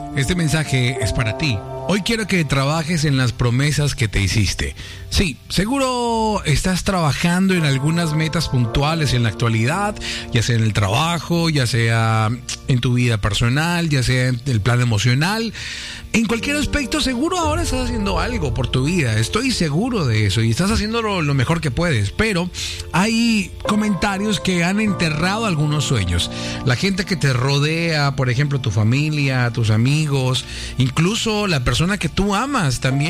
Este mensaje es para ti. Hoy quiero que trabajes en las promesas que te hiciste. Sí, seguro estás trabajando en algunas metas puntuales en la actualidad, ya sea en el trabajo, ya sea en tu vida personal, ya sea en el plano emocional. En cualquier aspecto, seguro ahora estás haciendo algo por tu vida. Estoy seguro de eso y estás haciendo lo mejor que puedes. Pero hay comentarios que han enterrado algunos sueños. La gente que te rodea, por ejemplo, tu familia, tus amigos, incluso la persona que tú amas también